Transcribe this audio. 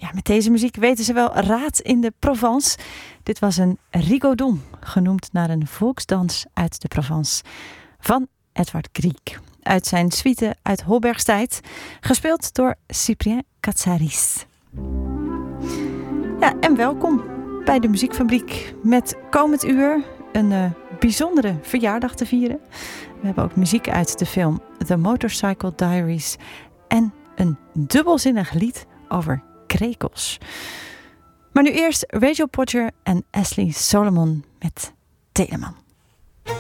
Ja, met deze muziek weten ze wel raad in de Provence. Dit was een rigodon, genoemd naar een volksdans uit de Provence, van Edward Grieg. Uit zijn suite uit Holbergstijd, gespeeld door Cyprien Katsaris. Ja, en welkom bij de Muziekfabriek met komend uur een bijzondere verjaardag te vieren. We hebben ook muziek uit de film The Motorcycle Diaries en een dubbelzinnig lied over krekels. Maar nu eerst Rachel Podger en Ashley Solomon met Telemann.